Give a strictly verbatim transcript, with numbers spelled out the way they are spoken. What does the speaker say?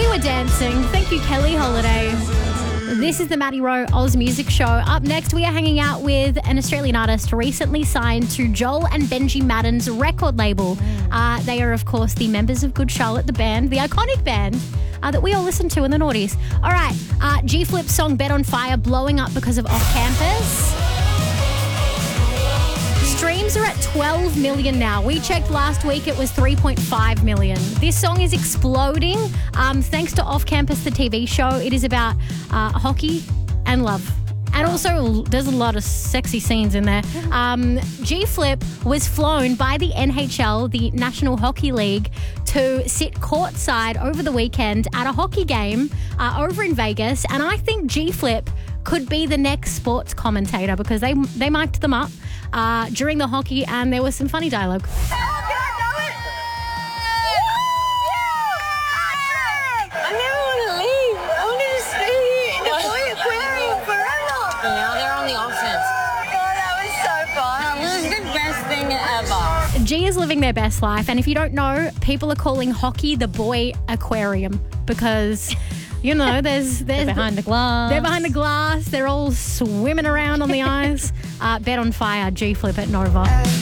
were dancing. Thank you, Kelly Holiday. This is the Maddie Rowe Oz Music Show. Up next, we are hanging out with an Australian artist recently signed to Joel and Benji Madden's record label. Uh, they are, of course, the members of Good Charlotte, the band, the iconic band uh, that we all listen to in the noughties. All right, uh, G-Flip's song Bed on Fire blowing up because of Off Campus. Streams are at twelve million now. We checked last week, it was three point five million. This song is exploding um, thanks to Off Campus, the T V show. It is about uh, hockey and love. And also, there's a lot of sexy scenes in there. Um, G-Flip was flown by the N H L, the National Hockey League, to sit courtside over the weekend at a hockey game uh, over in Vegas. And I think G-Flip could be the next sports commentator because they they mic'd them up uh, during the hockey and there was some funny dialogue. G is living their best life, and if you don't know, people are calling hockey the boy aquarium because, you know, there's, there's they're behind the glass. They're behind the glass. They're all swimming around on the ice. Uh, Bet on Fire, G-Flip at Nova.